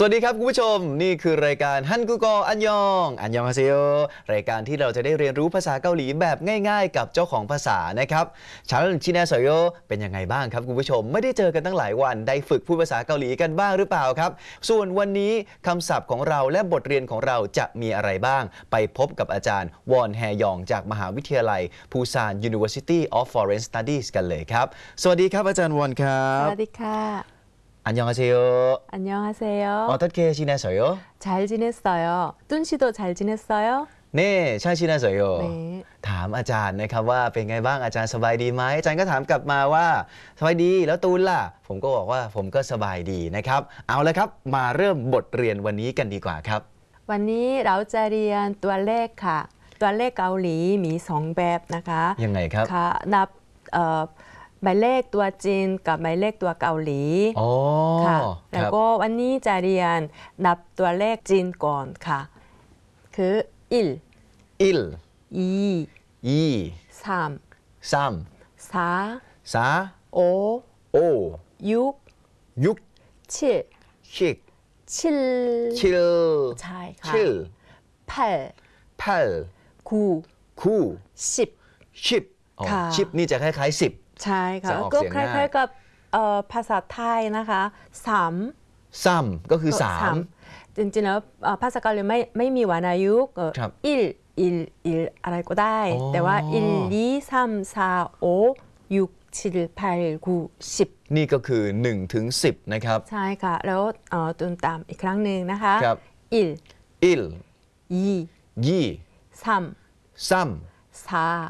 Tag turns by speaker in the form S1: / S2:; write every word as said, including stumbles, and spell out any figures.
S1: วัสดีครับคุณผู้ชมนี่คือรายการฮันกุโกอันยองอันยองฮาเซโยรายการที่เราจะได้เรียนรู้ภาษาเกาหลีแบบง่ายๆกับเจ้าของภาษานะครับชาลชินาเซโยเป็นยังไงบ้างครับคุณผู้ชมไม่ได้เจอกันตั้งหลายวันได้ฝึกพูดภาษาเกาหลีกันบ้างหรือเปล่าครับส่วนวันนี้คำศัพท์ของเราและบทเรียนของเราจะมีอะไรบ้างไปพบกับอาจารย์วอนแฮยองจากมหาวิทยาลัยปูซาน University of Foreign Studies กันเลยครับสวัสดีครับอาจารย์วอนครับ
S2: สวัสดีค่ะ
S1: 안녕하세요.
S2: 안녕하세요.
S1: 어떻게 지내세요?
S2: 잘 지냈어요. 뚠 씨도 잘 지냈어요?
S1: 네, 잘 지내세요.
S2: 네.
S1: ถามอาจารย์นะครับว่าเป็นไงบ้างอาจารย์สบายดีไหมอาจารย์ก็ถามกลับมาว่าสบายดีแล้วตูนล่ะผมก็บอกว่าผมก็สบายดีนะครับเอาละครับมาเริ่มบทเรียนวันนี้กันดีกว่าครับ
S2: วันนี้เราจะเรียนตัวเลขค่ะตัวเลขเกาหลีมีสองแบบนะคะ
S1: ยังไงครับ
S2: ค่ะนับเอ่อหมายเลขตัวจีนกับหมายเลขตัวเกาหลี
S1: อ๋อ
S2: ค่ะแล้วก็วันนี้จะเรียนนับตัวเลขจีนก่อนค่ะคือหนึ่ง
S1: อิล
S2: สอง
S1: อี
S2: สาม
S1: สาม
S2: สี่
S1: สา
S2: ห้า
S1: โอ
S2: หก
S1: ยุก
S2: เจ็ด
S1: ชิก
S2: เจ็ด
S1: ชิล
S2: ใช่ค่ะ
S1: ชิล
S2: แปด
S1: พัล
S2: เก้า
S1: คู่
S2: สิบ
S1: ชิปอ๋อ
S2: ค่ะ
S1: ชิปนี่จะคล้ายๆสิบ
S2: ใช่ค่ะ
S1: จะออก
S2: ก็
S1: เสียง
S2: ค
S1: ง่าย
S2: ล้ายๆกับเอ่อภาษาไทยนะคะสาม
S1: ซัมก็คือสาม
S2: จริงๆแล้วเอ่อภาษาเกาหลีไม่ไม่มีวรรณยุกต์เอ่อ
S1: ครับ
S2: อิลอิลอิลอะไรก็ได้
S1: อ๋อ
S2: แต่ว่าอิลลีสามสาโอยุกชิลแปดกูสิบ
S1: นี่ก็คือหนึ่งถึงสิบนะครับ
S2: ใช่ค่ะ แล้วเอ่อตุนตามอีกครั้งหนึ่งนะคะ
S1: ครับ
S2: อิล
S1: อิล
S2: ยี
S1: ยี่
S2: สาม
S1: ซัม
S2: สา